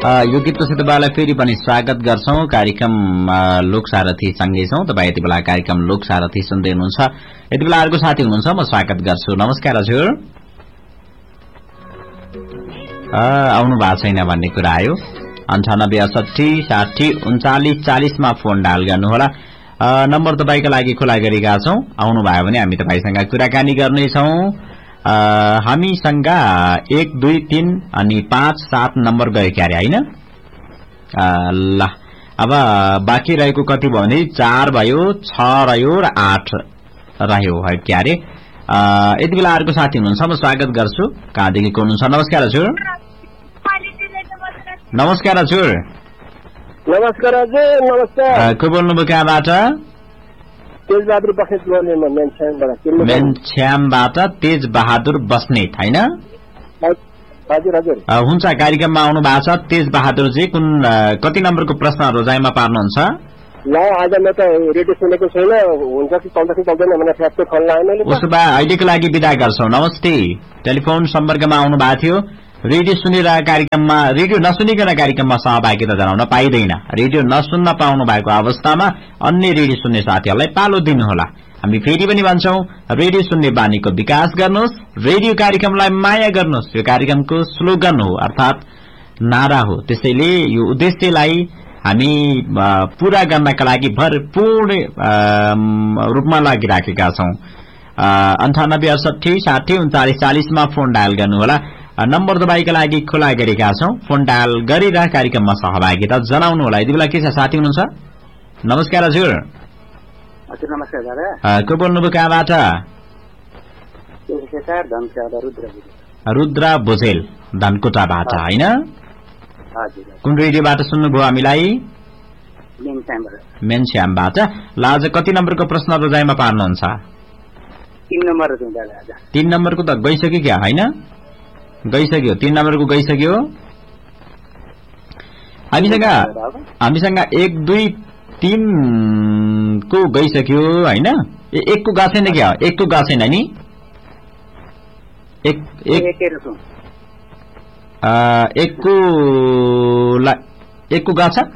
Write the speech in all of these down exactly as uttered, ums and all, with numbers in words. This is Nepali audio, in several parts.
यो गीतपछि तपाईँलाई फेरि पनि स्वागत गर्छौं। कार्यक्रम लोक सारथी सँगै छौं। तपाईँ यति बेला कार्यक्रम लोक सारथी सुन्दै हुनुहुन्छ। यति बेला अर्को साथी हुनुहुन्छ, म स्वागत गर्छु। नमस्कार हजुर। आउनु भएको छैन भन्ने कुरा आयो। अन्ठानब्बे अठसट्ठी साठी उन्चालिस चालिसमा फोन डायल गर्नुहोला। नम्बर तपाईँको लागि खुला गरेका छौं। आउनु भयो भने हामी तपाईँसँग कुराकानी गर्नेछौं। हामीसँग एक दुई तीन अनि पाँच सात नम्बर गयो क्यारे होइन। ल अब बाँकी रहेको कति भयो भने चार भयो, छ रह्यो र आठ रह्यो है क्यारे। यति बेला अर्को साथी हुनुहुन्छ, म स्वागत गर्छु। कहाँदेखि को हुनुहुन्छ? नमस्कार हजुर। नमस्कार हजुर। नमस्कार हजुर। नमस्कार। को बोल्नुभयो कहाँबाट? तेज बहादुर बस्नेत बोल्ने म मेनछ्यामबाट। मेनछ्यामबाट तेज बहादुर बस्नेत होइन? हजुर हजुर। हुन्छ, कार्यक्रममा आउनु भएको छ तेज बहादुरजी। कुन कति नम्बरको प्रश्न रोजाइमा पार्नुहुन्छ? ल आज म त रेडियो सुनेको छैन, हुन्छ कि चल्छ कि चल्दैन भने फ्याक्टो फोन लाएन। उसो भए अहिलेको लागि बिदा गर्छौं। नमस्ते। टेलिफोन सम्पर्कमा आउनु भएको थियो। रेडियो सुनिरहेको कार्यक्रममा रेडियो नसुनिकन कार्यक्रममा सहभागिता जनाउन पाइँदैन। रेडियो नसुन्न पाउनु भएको अवस्थामा अन्य रेडियो सुन्ने साथीहरूलाई पालो दिनुहोला। हामी फेरि पनि भन्छौं, रेडियो सुन्ने बानीको विकास गर्नुहोस्, रेडियो कार्यक्रमलाई माया गर्नुहोस्। यो कार्यक्रमको स्लोगन हो, अर्थात नारा हो। त्यसैले यो उद्देश्यलाई हामी पूरा गर्नका लागि भरपूर्ण रूपमा लागिराखेका छौं। अन्ठानब्बे अठसट्ठी साठी उन्चालिस चालिसमा फोन डायल गर्नुहोला। नम्बर तपाईँका लागि खुला गरेका छौं। फोन डायल गरेर कार्यक्रममा सहभागिता जनाउनु होला। यति बेला के छ साथी हुनुहुन्छ? नमस्कार हजुर। हजुर नमस्कार दादा। को बोल्नुभयो कहाँबाट? रुद्र भुजेल धनकुटाबाट होइन? कुन रेडियोबाट सुन्नुभयो हामीलाई? मेनश्यामबाट। ल आज कति नम्बरको प्रश्न रोजाइमा पार्नुहुन्छ? तीन नम्बर। तीन नम्बरको त गइसक्यो क्या होइन? गइसक्यो। तीन नम्बरको गइसक्यो। हामीसँग हामीसँग एक दुई तीन को गइसक्यो होइन? एक को गएको छैन क्या? एक को गएको छैन नि? एक एक एक को एक को गएको छ?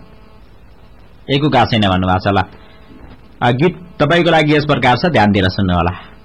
एक को गएको छैन भन्नुभएको छ। ल गीत तपाईँको लागि यस प्रकार छ, ध्यान दिएर सुन्नु होला।